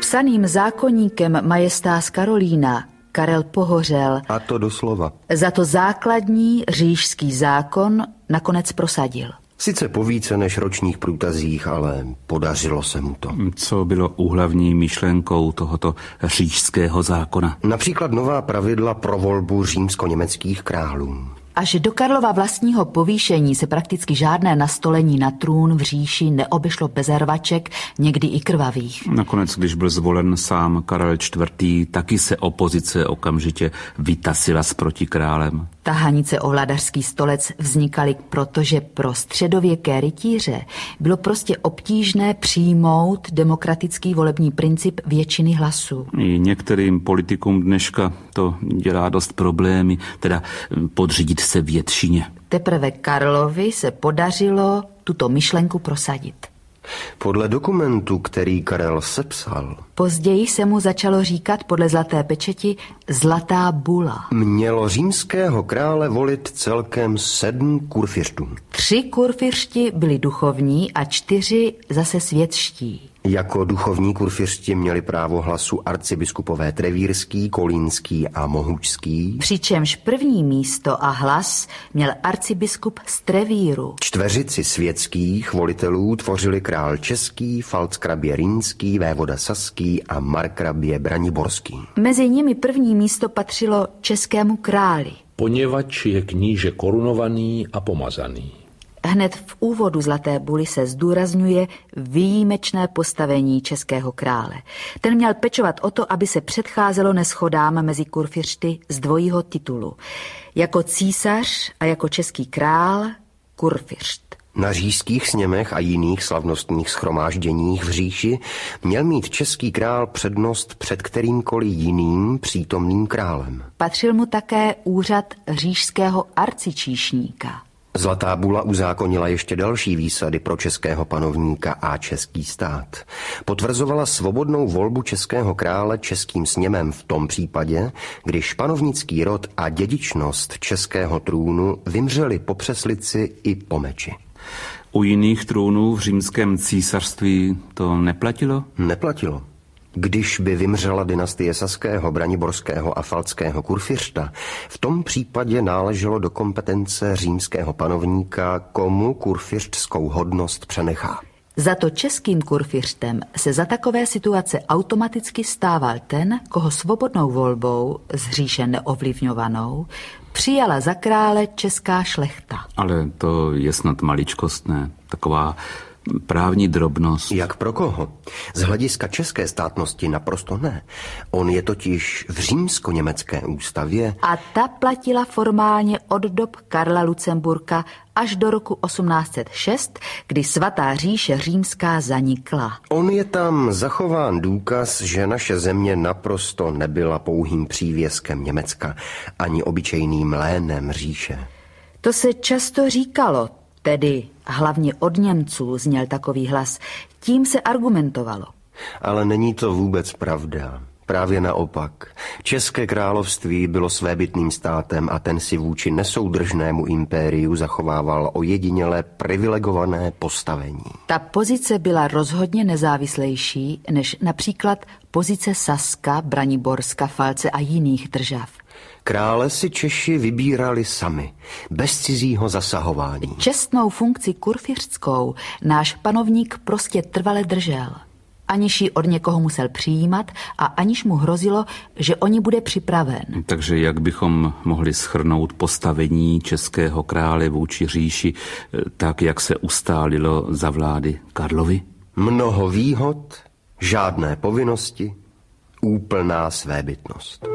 psaným zákoníkem Majestas Karolina Karel pohořel. A to doslova. Za to základní říšský zákon nakonec prosadil. Sice po více než ročních průtazích, ale podařilo se mu to. Co bylo úhlavní myšlenkou tohoto říšského zákona? Například nová pravidla pro volbu římsko-německých králů. Až do Karlova vlastního povýšení se prakticky žádné nastolení na trůn v říši neobešlo bez rvaček, někdy i krvavých. Nakonec, když byl zvolen sám Karel IV., taky se opozice okamžitě vytasila s protikrálem. Tahanice o vladařský stolec vznikaly, protože pro středověké rytíře bylo prostě obtížné přijmout demokratický volební princip většiny hlasů. I některým politikům dneška to dělá dost problémy, teda podřídit se většině. Teprve Karlovi se podařilo tuto myšlenku prosadit. Podle dokumentu, který Karel sepsal, později se mu začalo říkat podle zlaté pečeti zlatá bula. Mělo římského krále volit celkem 7 kurfiřtů. 3 kurfiřti byli duchovní a 4 zase světští. Jako duchovní kurfiřti měli právo hlasu arcibiskupové Trevírský, Kolínský a Mohučský. Přičemž první místo a hlas měl arcibiskup z Trevíru. Čtveřici světských volitelů tvořili král český, falckrabě rýnský, vévoda saský a markrabě braniborský. Mezi nimi první místo patřilo českému králi. Poněvadž je kníže korunovaný a pomazaný. Hned v úvodu zlaté buly se zdůrazňuje výjimečné postavení českého krále. Ten měl pečovat o to, aby se předcházelo neshodám mezi kurfiřty z dvojího titulu. Jako císař a jako český král kurfiřt. Na říšských sněmech a jiných slavnostních shromážděních v říši měl mít český král přednost před kterýmkoliv jiným přítomným králem. Patřil mu také úřad říšského arcičíšníka. Zlatá bula uzákonila ještě další výsady pro českého panovníka a český stát. Potvrzovala svobodnou volbu českého krále českým sněmem v tom případě, když panovnický rod a dědičnost českého trůnu vymřeli po přeslici i po meči. U jiných trůnů v římském císařství to neplatilo? Neplatilo. Když by vymřela dynastie saského, braniborského a falckého kurfiřta, v tom případě náleželo do kompetence římského panovníka, komu kurfiřtskou hodnost přenechá. Za to českým kurfiřtem se za takové situace automaticky stával ten, koho svobodnou volbou, z říše neovlivňovanou, přijala za krále česká šlechta. Ale to je snad maličkost, ne? Taková právní drobnost. Jak pro koho? Z hlediska české státnosti naprosto ne. On je totiž v římsko-německé ústavě. A ta platila formálně od dob Karla Lucemburka až do roku 1806, kdy svatá říše římská zanikla. On je tam zachován důkaz, že naše země naprosto nebyla pouhým přívěskem Německa, ani obyčejným lénem říše. To se často říkalo, tedy hlavně od Němců zněl takový hlas. Tím se argumentovalo. Ale není to vůbec pravda. Právě naopak. České království bylo svébytným státem a ten si vůči nesoudržnému impériu zachovával ojedinělé privilegované postavení. Ta pozice byla rozhodně nezávislejší než například pozice Saska, Braniborska, Falce a jiných držav. Krále si Češi vybírali sami, bez cizího zasahování. Čestnou funkci kurfiřtskou náš panovník prostě trvale držel. Aniž ji od někoho musel přijímat a aniž mu hrozilo, že o ní bude připraven. Takže jak bychom mohli shrnout postavení českého krále vůči říši, tak jak se ustálilo za vlády Karlovy? Mnoho výhod, žádné povinnosti, úplná svébytnost.